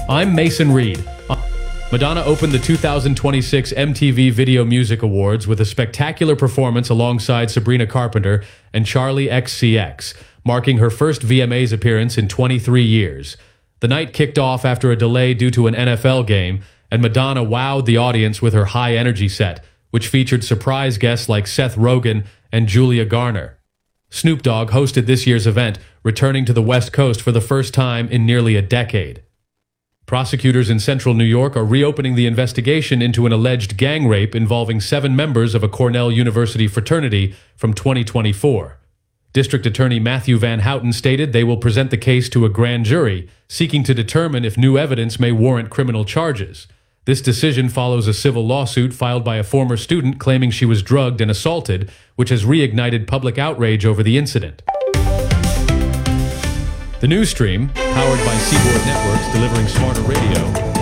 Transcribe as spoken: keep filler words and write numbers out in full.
I'm Mason Reed. Madonna opened the two thousand twenty-six M T V Video Music Awards with a spectacular performance alongside Sabrina Carpenter and Charli X C X, marking her first V M As appearance in twenty-three years. The night kicked off after a delay due to an N F L game, and Madonna wowed the audience with her high-energy set, which featured surprise guests like Seth Rogen and Julia Garner. Snoop Dogg hosted this year's event, returning to the West Coast for the first time in nearly a decade. Prosecutors in central New York are reopening the investigation into an alleged gang rape involving seven members of a Cornell University fraternity from twenty twenty-four. District Attorney Matthew Van Houten stated they will present the case to a grand jury, seeking to determine if new evidence may warrant criminal charges. This decision follows a civil lawsuit filed by a former student claiming she was drugged and assaulted, which has reignited public outrage over the incident. The news stream, powered by Seaboard Networks delivering smarter radio,